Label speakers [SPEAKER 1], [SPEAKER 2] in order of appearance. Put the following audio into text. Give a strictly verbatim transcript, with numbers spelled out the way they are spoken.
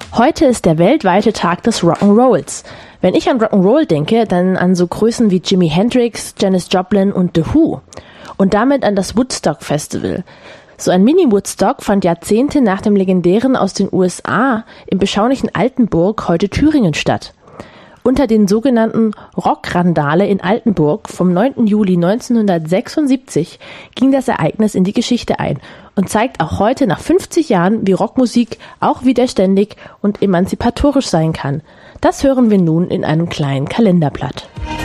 [SPEAKER 1] Heute ist der weltweite Tag des Rock'n'Rolls. Wenn ich an Rock'n'Roll denke, dann an so Größen wie Jimi Hendrix, Janis Joplin und The Who. Und damit an das Woodstock Festival. So ein Mini-Woodstock fand Jahrzehnte nach dem legendären aus den U S A im beschaulichen Altenburg, heute Thüringen, statt. Unter den sogenannten Rockrandale in Altenburg vom neunten Juli neunzehnhundertsechsundsiebzig ging das Ereignis in die Geschichte ein und zeigt auch heute nach fünfzig Jahren, wie Rockmusik auch widerständig und emanzipatorisch sein kann. Das hören wir nun in einem kleinen Kalenderblatt.